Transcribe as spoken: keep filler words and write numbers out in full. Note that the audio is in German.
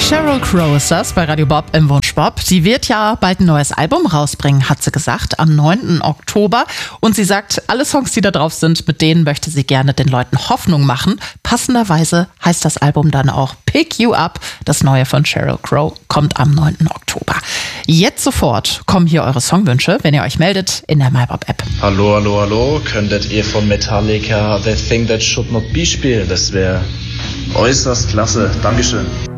Sheryl Crow ist das bei Radio Bob im Wunschbob. Sie wird ja bald ein neues Album rausbringen, hat sie gesagt, am neunten Oktober. Und sie sagt, alle Songs, die da drauf sind, mit denen möchte sie gerne den Leuten Hoffnung machen. Passenderweise heißt das Album dann auch Pick You Up. Das neue von Sheryl Crow kommt am neunten Oktober. Jetzt sofort kommen hier eure Songwünsche, wenn ihr euch meldet in der MyBob-App. Hallo, hallo, hallo. Könntet ihr von Metallica The Thing That Should Not Be spielen? Das wäre äußerst klasse. Dankeschön.